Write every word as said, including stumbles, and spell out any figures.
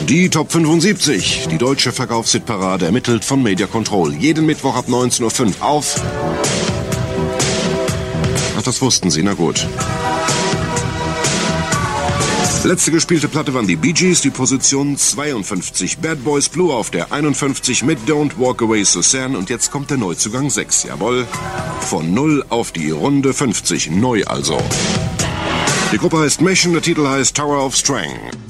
Die Top fünfundsiebzig, die deutsche Verkaufshitparade, ermittelt von Media Control. Jeden Mittwoch ab neunzehn Uhr fünf auf... Ach, das wussten Sie, na gut. Letzte gespielte Platte waren die Bee Gees, die Position zweiundfünfzig. Bad Boys Blue auf der einundfünfzig mit Don't Walk Away Suzanne. Und jetzt kommt der Neuzugang sechs, jawohl. Von null auf die Runde fünfzig, neu also. Die Gruppe heißt Mesh und der Titel heißt Tower of Strength.